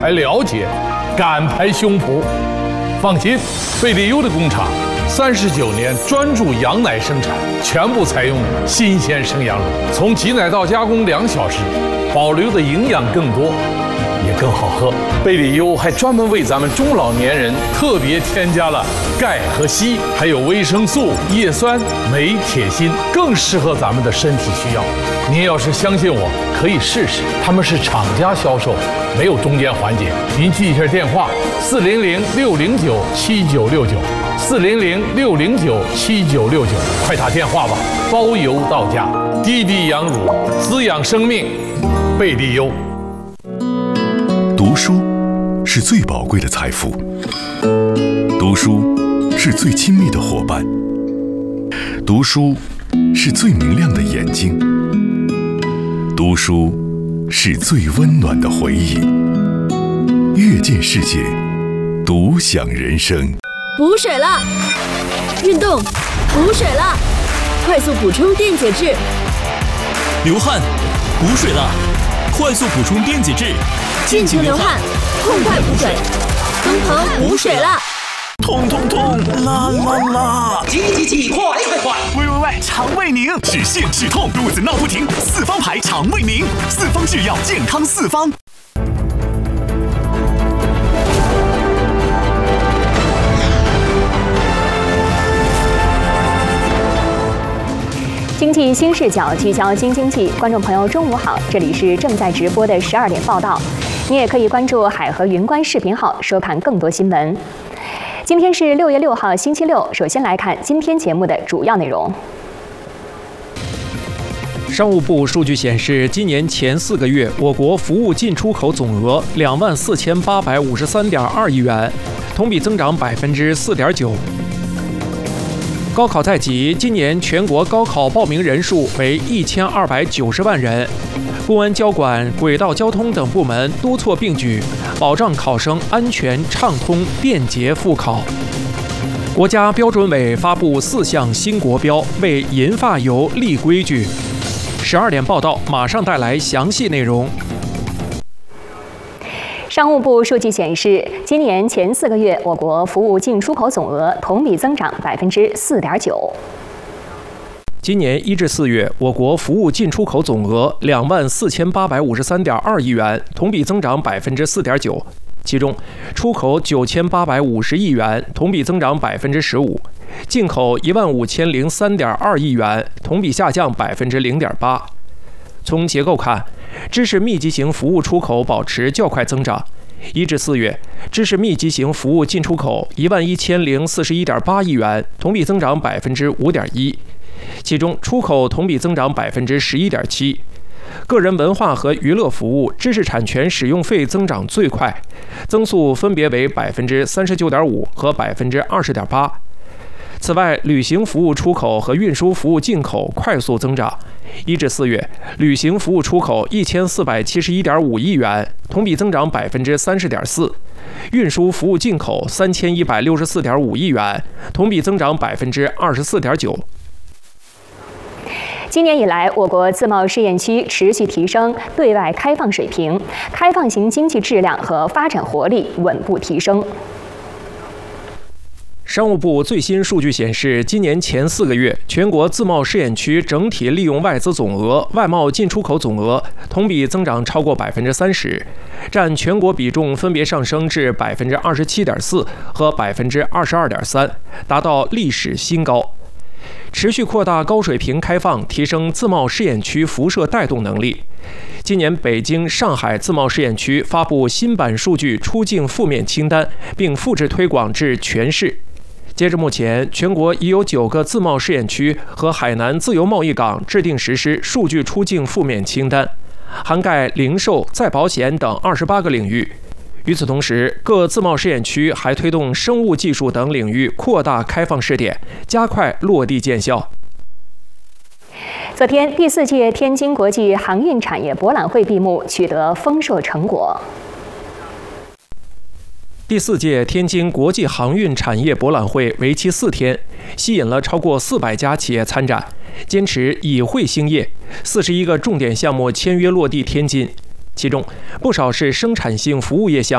来了解，敢拍胸脯。放心，贝利优的工厂39年专注羊奶生产，全部采用新鲜生羊乳，从挤奶到加工2小时，保留的营养更多，也更好喝。贝利优还专门为咱们中老年人特别添加了钙和硒，还有维生素、叶酸、镁、铁、锌，更适合咱们的身体需要。您要是相信我，可以试试。他们是厂家销售，没有中间环节。您记一下电话：400-609-7969，400-609-7969，快打电话吧，包邮到家。滴滴羊乳，滋养生命，贝利优。 读书是最宝贵的财富，读书是最亲密的伙伴，读书是最明亮的眼睛，读书是最温暖的回忆。阅见世界，独享人生。 补水了，运动，补水了，快速补充电解质。 流汗，补水了，快速补充电解质。 尽情流汗，痛快补水，东鹏补水了。 痛痛痛，啦啦啦！ 急，快！ 喂，肠胃宁，止泻止痛，肚子闹不停，四方牌肠胃宁，四方制药，健康四方。 经济新视角聚焦新经济，观众朋友中午好，这里是正在直播的12点报道，你也可以关注海河云观视频号收看更多新闻。今天是6月6号星期六，首先来看今天节目的主要内容。 商务部数据显示，今年前4个月，我国服务进出口总额24853.2亿元，同比增长4.9%。高考在即，今年全国高考报名人数为1290万人。公安交管、轨道交通等部门多措并举，保障考生安全畅通、便捷复考。国家标准委发布4项新国标，为银发游立规矩。12点报道马上带来详细内容。 商务部数据显示，今年前4个月，我国服务进出口总额同比增长4.9%。 今年1至4月，我国服务进出口总额24853.2亿元，同比增长4.9%。其中，出口9850亿元，同比增长15%；进口15003.2亿元，同比下降0.8%。从结构看，知识密集型服务出口保持较快增长。1至4月，知识密集型服务进出口11041.8亿元，同比增长5.1%，其中出口同比增长11.7%。个人文化和娱乐服务知识产权使用费增长最快，增速分别为39.5%和20.8%。此外，旅行服务出口和运输服务进口快速增长。1至4月，旅行服务出口1471.5亿元，同比增长30.4%；运输服务进口3164.5亿元，同比增长24.9%。 今年以来，我国自贸试验区持续提升对外开放水平，开放型经济质量和发展活力稳步提升。 商务部最新数据显示，今年前4个月，全国自贸试验区整体利用外资总额、外贸进出口总额同比增长超过30%，占全国比重分别上升至27.4%和22.3%，达到历史新高。持续扩大高水平开放，提升自贸试验区辐射带动能力。今年北京、上海自贸试验区发布新版数据出境负面清单，并复制推广至全市。截至目前，全国已有9个自贸试验区和海南自由贸易港制定实施数据出境负面清单，涵盖零售、再保险等28个领域。与此同时，各自贸试验区还推动生物技术等领域扩大开放试点，加快落地见效。 昨天，第4届天津国际航运产业博览会闭幕，取得丰硕成果。 第4届天津国际航运产业博览会为期4天，吸引了超过400家企业参展，坚持以会兴业，41个重点项目签约落地天津。其中，不少是生产性服务业项